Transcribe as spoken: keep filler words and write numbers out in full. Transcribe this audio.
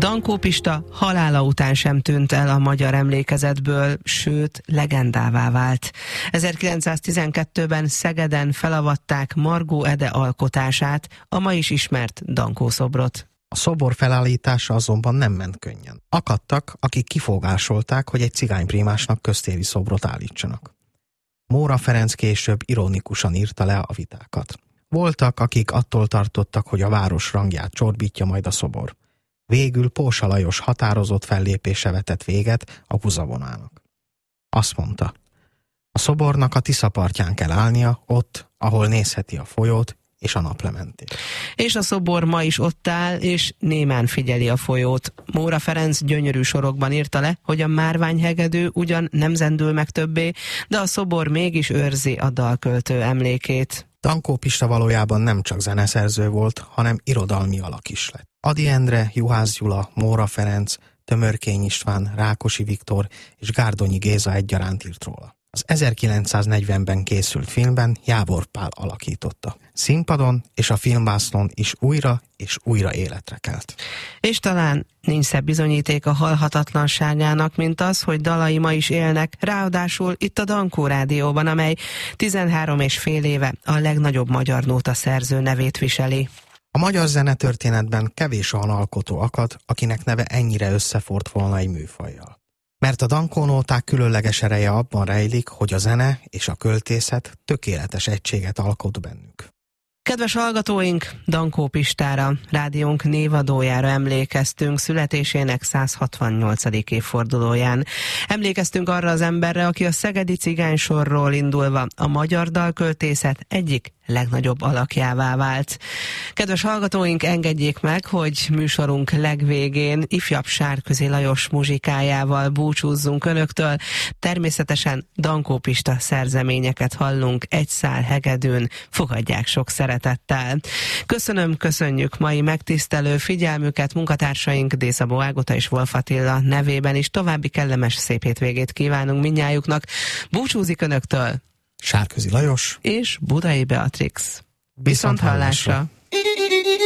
Dankó Pista halála után sem tűnt el a magyar emlékezetből, sőt, legendává vált. ezerkilencszáztizenkettőben Szegeden felavatták Margó Ede alkotását, a ma is ismert Dankó szobrot. A szobor felállítása azonban nem ment könnyen. Akadtak, akik kifogásolták, hogy egy cigányprímásnak köztéri szobrot állítsanak. Móra Ferenc később ironikusan írta le a vitákat. Voltak, akik attól tartottak, hogy a város rangját csorbítja majd a szobor. Végül Pósa Lajos határozott fellépése vetett véget a húzavonának. Azt mondta, a szobornak a Tisza partján kell állnia, ott, ahol nézheti a folyót és a naplementét. És a szobor ma is ott áll, és némán figyeli a folyót. Móra Ferenc gyönyörű sorokban írta le, hogy a márványhegedű ugyan nem zendül meg többé, de a szobor mégis őrzi a dalköltő emlékét. Dankó Pista valójában nem csak zeneszerző volt, hanem irodalmi alak is lett. Ady Endre, Juhász Gyula, Móra Ferenc, Tömörkény István, Rákosi Viktor és Gárdonyi Géza egyaránt írt róla. Az ezerkilencszáznegyvenben készült filmben Jábor Pál alakította. Színpadon és a filmvásznon is újra és újra életre kelt. És talán nincs szebb bizonyíték a halhatatlanságának, mint az, hogy dalai ma is élnek, ráadásul itt a Dankó Rádióban, amely tizenhárom és fél éve a legnagyobb magyar nóta szerző nevét viseli. A magyar zenetörténetben kevés olyan alkotó akad, akinek neve ennyire összefort volna egy műfajjal. Mert a dankónóták különleges ereje abban rejlik, hogy a zene és a költészet tökéletes egységet alkot bennük. Kedves hallgatóink, Dankó Pistára, rádiónk névadójára emlékeztünk születésének száz hatvannyolcadik évfordulóján. Emlékeztünk arra az emberre, aki a szegedi cigánysorról indulva a magyar dalköltészet egyik legnagyobb alakjává vált. Kedves hallgatóink, engedjék meg, hogy műsorunk legvégén ifjabb Sárközi Lajos muzsikájával búcsúzzunk önöktől. Természetesen Dankó Pista szerzeményeket hallunk egy szál hegedűn, fogadják sok szeretettel. Köszönöm, köszönjük mai megtisztelő figyelmüket munkatársaink Dészabó Ágota és Wolf Attila nevében is. További kellemes szép hétvégét kívánunk mindnyájuknak. Búcsúzik önöktől Sárközi Lajos és Budai Beatrix. Viszont hallásra!